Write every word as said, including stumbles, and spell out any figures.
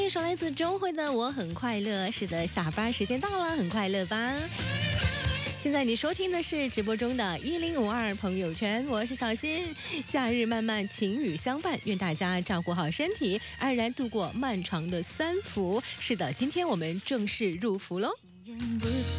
一首来自周蕙的《我很快乐》。是的，下班时间到了，很快乐吧？现在你收听的是直播中的一零五二朋友圈，我是小新。夏日漫漫，晴雨相伴，愿大家照顾好身体，安然度过漫长的三伏。是的，今天我们正式入伏喽。